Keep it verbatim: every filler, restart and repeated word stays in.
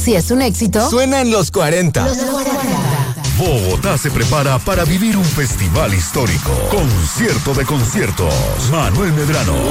Si es un éxito, suena en los cuarenta. Los cuarenta. Bogotá se prepara para vivir un festival histórico. Concierto de conciertos. Manuel Medrano,